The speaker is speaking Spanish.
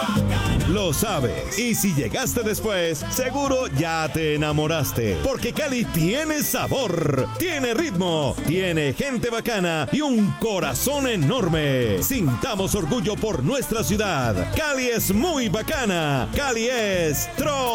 Lo sabes. Y si llegaste después, seguro ya te enamoraste. Porque Cali tiene sabor, tiene ritmo, tiene gente bacana y un corazón enorme. Sintamos orgullo por nuestra ciudad. Cali es muy bacana. Cali es